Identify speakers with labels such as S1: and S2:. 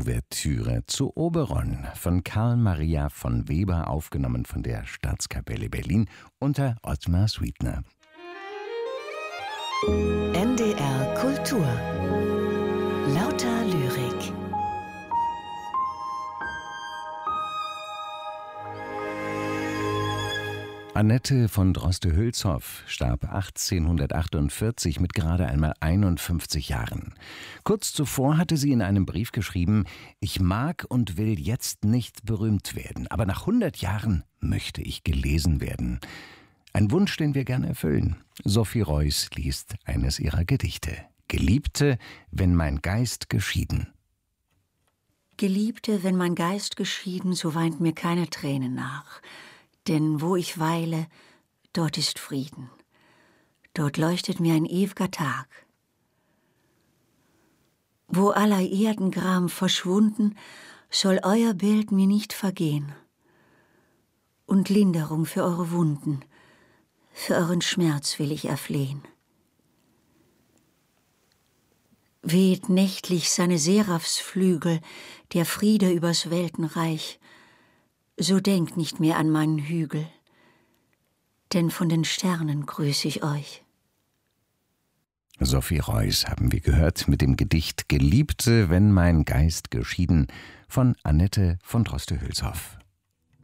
S1: Ouvertüre zu Oberon von Carl Maria von Weber, aufgenommen von der Staatskapelle Berlin unter Ottmar Sweetner.
S2: NDR Kultur. Lauter Lyrik.
S1: Annette von Droste-Hülshoff starb 1848 mit gerade einmal 51 Jahren. Kurz zuvor hatte sie in einem Brief geschrieben: Ich mag und will jetzt nicht berühmt werden, aber nach 100 Jahren möchte ich gelesen werden. Ein Wunsch, den wir gern erfüllen. Sophie Reuss liest eines ihrer Gedichte. Geliebte, wenn mein Geist geschieden.
S3: Geliebte, wenn mein Geist geschieden, so weint mir keine Träne nach. Denn wo ich weile, dort ist Frieden. Dort leuchtet mir ein ew'ger Tag. Wo aller Erdengram verschwunden, soll euer Bild mir nicht vergehen. Und Linderung für eure Wunden, für euren Schmerz will ich erflehen. Weht nächtlich seine Seraphsflügel, der Friede übers Weltenreich, so denkt nicht mehr an meinen Hügel, denn von den Sternen grüß ich euch.
S1: Sophie Reuss haben wir gehört mit dem Gedicht Geliebte, wenn mein Geist geschieden von Annette von Droste-Hülshoff.